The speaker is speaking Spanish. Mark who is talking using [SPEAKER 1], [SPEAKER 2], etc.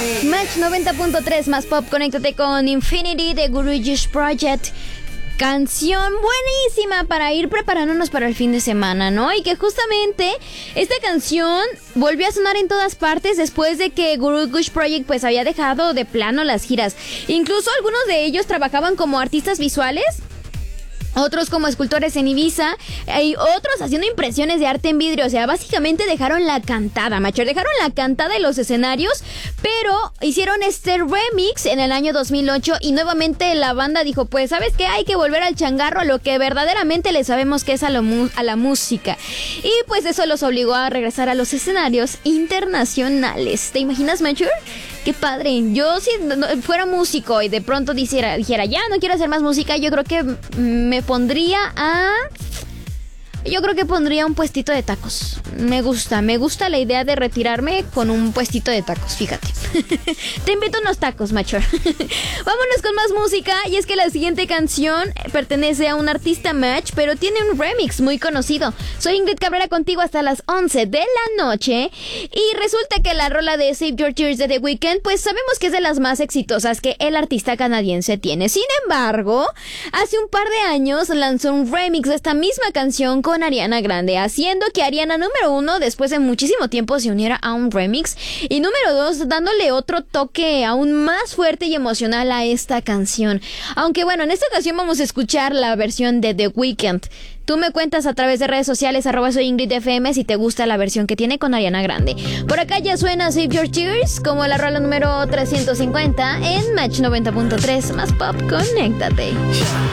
[SPEAKER 1] Match 90.3 más pop, conéctate con Infinity de Guru Juice Project. Canción buenísima para ir preparándonos para el fin de semana, ¿no? Y que justamente esta canción volvió a sonar en todas partes después de que Guru Juice Project pues había dejado de plano las giras. Incluso algunos de ellos trabajaban como artistas visuales, otros como escultores en Ibiza y otros haciendo impresiones de arte en vidrio. O sea, básicamente dejaron la cantada, macho. Dejaron la cantada en los escenarios, pero hicieron este remix en el año 2008 y nuevamente la banda dijo, pues, ¿sabes qué? Hay que volver al changarro, a lo que verdaderamente le sabemos que es a la música. Y pues eso los obligó a regresar a los escenarios internacionales. ¿Te imaginas, macho? Qué padre. Yo si fuera músico y de pronto dijera, ya no quiero hacer más música, yo creo que me pondría un puestito de tacos. Me gusta la idea de retirarme con un puestito de tacos, fíjate. Te invito a unos tacos, macho. Vámonos con más música. Y es que la siguiente canción pertenece a un artista match, pero tiene un remix muy conocido. Soy Ingrid Cabrera contigo hasta las 11 de la noche. Y resulta que la rola de Save Your Tears de The Weeknd, pues sabemos que es de las más exitosas que el artista canadiense tiene. Sin embargo, hace un par de años lanzó un remix de esta misma canción con Ariana Grande, haciendo que Ariana, número 1, después de muchísimo tiempo se uniera a un remix, y número 2, dándole otro toque aún más fuerte y emocional a esta canción. Aunque bueno, en esta ocasión vamos a escuchar la versión de The Weeknd. Tú me cuentas a través de redes sociales, @soyingridfm, si te gusta la versión que tiene con Ariana Grande. Por acá ya suena Save Your Tears como la rola número 350 en Match 90.3 más pop, conéctate.